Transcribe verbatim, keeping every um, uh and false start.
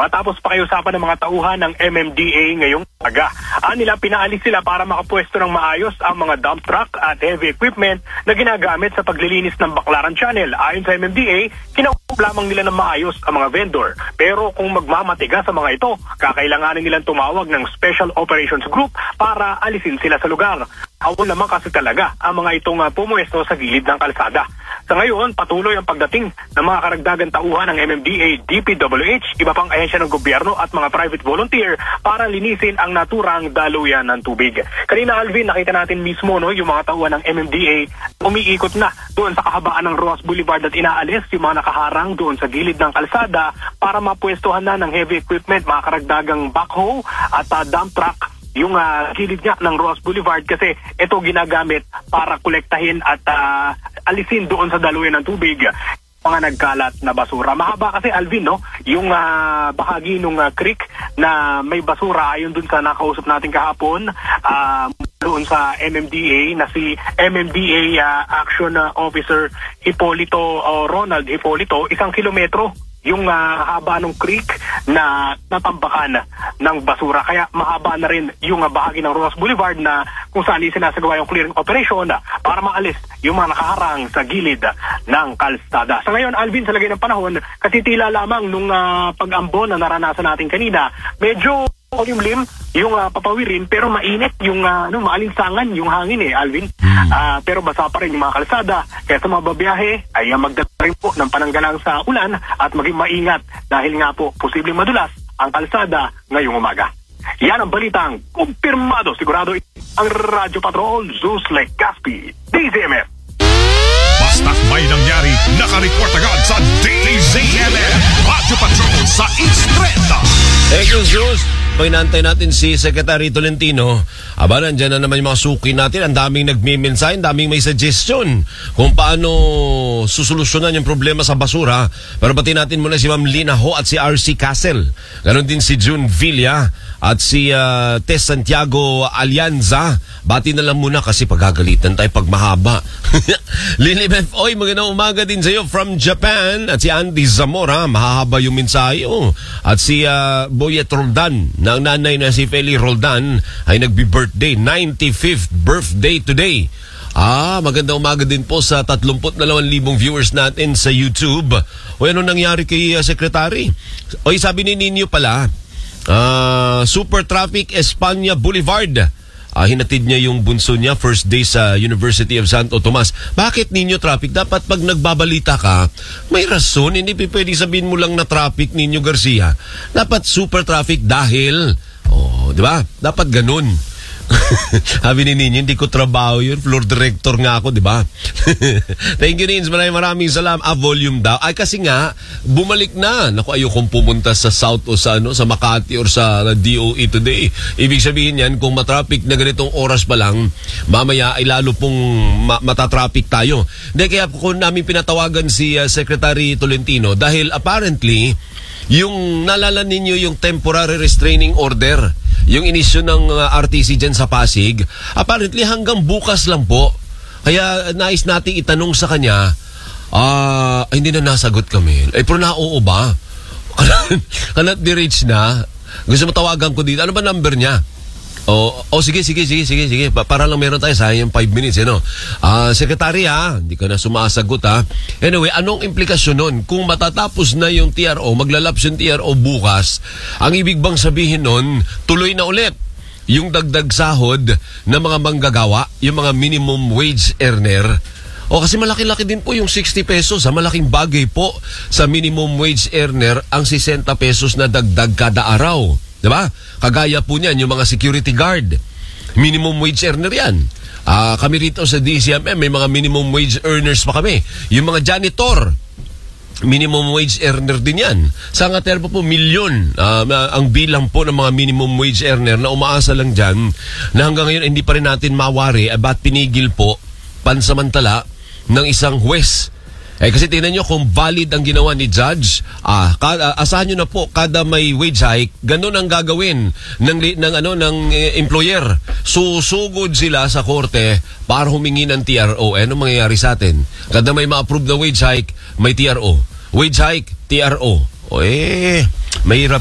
matapos pakiusapan ng mga tauhan ng M M D A ngayong umaga. Anila pinaalis sila para makapwesto ng maayos ang mga dump truck at heavy equipment na ginagamit sa paglilinis ng Baclaran Channel. Ayon sa M M D A, kinaupo lamang nila ng maayos ang mga vendor. Pero kung magmamatigas sa mga ito, kakailanganin nilang tumawag ng Special Operations Group para alisin sila sa lugar. Awon naman kasi talaga ang mga itong uh, pumuesto sa gilid ng kalsada. Sa ngayon, patuloy ang pagdating ng mga karagdagan tauhan ng M M D A, D P W H, iba pang ahensya ng gobyerno at mga private volunteer para linisin ang naturang daluyan ng tubig. Kanina, Alvin, nakita natin mismo no, yung mga tauhan ng M M D A umiikot na doon sa kahabaan ng Roas Boulevard at inaalis yung mga nakaharang doon sa gilid ng kalsada para mapwestuhan na ng heavy equipment, mga karagdagang backhoe at uh, dump truck yung uh, gilid niya ng Roas Boulevard kasi ito ginagamit para kolektahin at uh, alisin doon sa daluyan ng tubig mga nagkalat na basura. Mahaba kasi, Alvin, no, yung uh, bahagi ng uh, creek na may basura ayon dun sa nakausap natin kahapon uh, doon sa M M D A na si M M D A uh, Action uh, Officer Hipolito uh, Ronald Hipolito, isang kilometro yung uh, haba ng creek na natambakan ng basura. Kaya mahaba na rin yung uh, bahagi ng Roas Boulevard na kung saan sinasagawa yung clearing operation uh, para maalis yung mga nakaharang sa gilid uh, ng kalsada. Sa ngayon, Alvin, sa lagay ng panahon, kasi tila lamang nung uh, pag-ambon na naranasan natin kanina, medyo yung lim, yung uh, papawirin, pero mainit yung uh, ano, maalinsangan yung hangin eh, Alvin. Hmm. Uh, pero basa pa rin yung mga kalsada. Kaya sa mga babiyahe ay uh, magdala rin po ng pananggalang sa ulan at maging maingat dahil nga po posibleng madulas ang kalsada ngayong umaga. Yan ang balitang kumpirmado. Sigurado ang Radyo Patrol, Zeus Legaspi, D Z M F. Basta't may nangyari, naka-report agad sa D Z M F, Radyo Patrol sa Istreta. Thank you, Zeus. Pag inaantay natin si Secretary Tolentino, aba, nandyan na naman yung mga suki natin. Ang daming nagmimensahe, ang daming may suggestion kung paano susolusyonan yung problema sa basura. Pero pati natin muna si Ma'am Lina Ho at si R C Castle. Ganon din si June Villa at si uh, Tess Santiago Alianza. Bati na lang muna kasi pagagalitan tayo pag mahaba. Lily Beth Oy, magandang umaga din sa'yo from Japan. At si Andy Zamora, mahahaba yung mensahe. Oh. At si uh, Boyet Roldan, na ang nanay na si Feli Roldan ay nagbi-birthday, ninety-fifth birthday today. Ah, magandang umaga din po sa thirty-two thousand viewers natin sa YouTube. O ano nangyari kay uh, Secretary? O sabi ni Ninyo pala, uh, Super Traffic Espanya Boulevard. Uh, hinatid niya yung bunso niya first day sa University of Santo Tomas. Bakit Ninyo traffic? Dapat pag nagbabalita ka, may rason. Hindi pwede sabihin mo lang na traffic, Ninyo Garcia. Dapat super traffic dahil, oh, di ba? Dapat ganun. Sabi ni Ninyo, hindi ko trabaho yun. Floor director nga ako, di ba? Thank you, Nins. Maraming maraming salam. Ah, volume daw. Ay, kasi nga, bumalik na. Naku, ayokong pumunta sa South o sa, ano, sa Makati or sa D O E today. Ibig sabihin yan, kung matraffic na ganitong oras pa lang, mamaya ay lalo pong ma- matatraffic tayo. Hindi, kaya kung namin pinatawagan si uh, Secretary Tolentino, dahil apparently, yung nalala ninyo yung temporary restraining order, yung inisyo ng uh, R T C dyan sa Pasig, apparently hanggang bukas lang po. Kaya nais nating itanong sa kanya, ah, uh, hindi na nasagot kami. Eh, pero na-oo ba? Cannot be reached na. Gusto mo tawagan ko dito. Ano ba number niya? Oh, oh sige, sige, sige, sige, sige. Para lang meron tayo, sayang five minutes, you know. Ah, uh, Secretary, ha? Hindi ka na sumasagot, ha? Anyway, anong implikasyon nun? Kung matatapos na yung T R O, maglalaps yung T R O bukas, ang ibig bang sabihin nun, tuloy na ulit yung dagdag sahod ng mga manggagawa, yung mga minimum wage earner. O kasi malaki-laki din po yung sixty pesos, ha? Malaking bagay po sa minimum wage earner ang sixty pesos na dagdag kada araw. Diba? Kagaya po niyan, yung mga security guard. Minimum wage earner yan. Uh, kami rito sa D C M M, may mga minimum wage earners pa kami. Yung mga janitor, minimum wage earner din yan. Sa Angaterbo po, milyon uh, ang bilang po ng mga minimum wage earner na umaasa lang dyan na hanggang ngayon hindi pa rin natin mawari at ba't pinigil po pansamantala ng isang huwes. Eh kasi tingnan nyo kung valid ang ginawa ni Judge, ah, kada, asahan nyo na po kada may wage hike, ganun ang gagawin ng, ng, ano, ng eh, employer. Susugod sila sa korte para humingi ng T R O. Eh, anong mangyayari sa atin? Kada may ma-approve na wage hike, may T R O. Wage hike, T R O. O eh, mahirap.